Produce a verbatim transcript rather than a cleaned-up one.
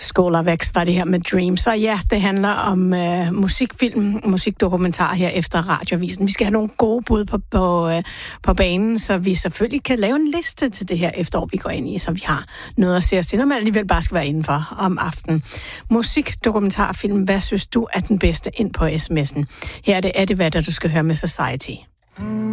Skolavex var det her med Dreams. Så ja, det handler om øh, musikfilm, musikdokumentar her efter Radioavisen. Vi skal have nogle gode bud på, på, øh, på banen, så vi selvfølgelig kan lave en liste til det her efterår, vi går ind i, så vi har noget at se os til, når man alligevel bare skal være indenfor om aftenen. Musikdokumentarfilm, hvad synes du er den bedste ind på sms'en? Her er det, er det hvad der du skal høre med Society. Mm.